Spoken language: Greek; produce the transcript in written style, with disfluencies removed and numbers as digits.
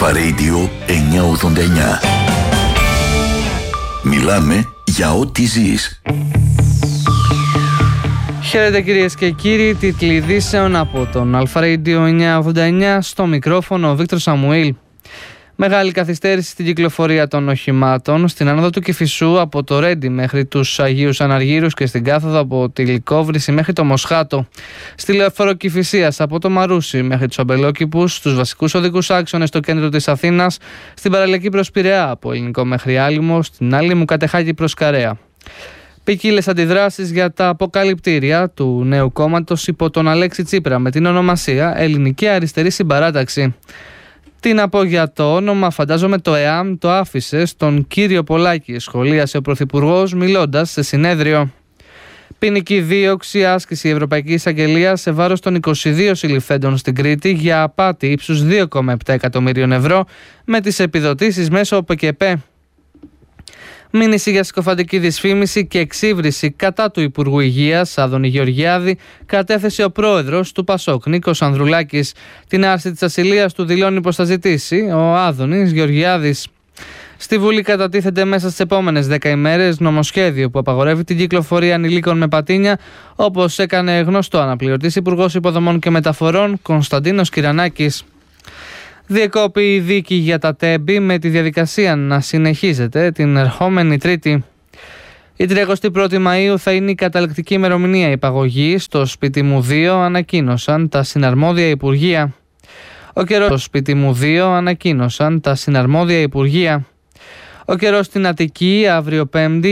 Αλφα Radio 989. Μιλάμε για ό,τι ζεις. Χαίρετε κυρίες και κύριοι, τίτλοι ειδήσεων από τον Αλφα Radio 989, στο μικρόφωνο ο Βίκτορ Σαμουήλ. Μεγάλη καθυστέρηση στην κυκλοφορία των οχημάτων στην άνοδο του Κηφισού από το Ρέντι μέχρι τους Αγίους Αναργύρους και στην κάθοδο από τη Λυκόβρηση μέχρι το Μοσχάτο. Στη λεωφόρο Κηφισίας από το Μαρούσι μέχρι τους Αμπελόκηπους, στους βασικούς οδικούς άξονες στο κέντρο της Αθήνας, στην παραλιακή προς Πειραιά από Ελληνικό μέχρι Άλυμο, στην Άλυμου Κατεχάκη προς Καρέα. Ποικίλες αντιδράσεις για τα αποκαλυπτήρια του νέου κόμματος υπό τον Αλέξη Τσίπρα με την ονομασία Ελληνική Αριστερή Συμπαράταξη. Τι να πω για το όνομα, φαντάζομαι το ΕΑΜ το άφησε στον κύριο Πολάκη, σχολίασε ο Πρωθυπουργός μιλώντας σε συνέδριο. Ποινική δίωξη, άσκηση Ευρωπαϊκής Εισαγγελίας σε βάρος των 22 συλληφθέντων στην Κρήτη για απάτη ύψους 2,7 εκατομμυρίων ευρώ με τις επιδοτήσεις μέσω ΠΚΕΠΕ. Μήνυση για συκοφαντική δυσφήμιση και εξύβριση κατά του Υπουργού Υγείας Άδωνη Γεωργιάδη κατέθεσε ο πρόεδρος του ΠΑΣΟΚ Νίκος Ανδρουλάκης. Την άρση της ασυλίας του δηλώνει πως θα ζητήσει ο Άδωνης Γεωργιάδης. Στη Βουλή κατατίθεται μέσα στις επόμενες 10 ημέρες νομοσχέδιο που απαγορεύει την κυκλοφορία ανηλίκων με πατίνια, όπως έκανε γνωστό αναπληρωτής Υπουργός Υποδομών και Μεταφορών Κωνσταντίνος Κυρανάκης. Διεκόπη η δίκη για τα Τέμπη με τη διαδικασία να συνεχίζεται την ερχόμενη Τρίτη. Η 31η Μαΐου θα είναι η καταληκτική ημερομηνία υπαγωγή στο σπίτι μου 2, ανακοίνωσαν τα συναρμόδια Υπουργεία. Ο καιρός στην Αττική αύριο Πέμπτη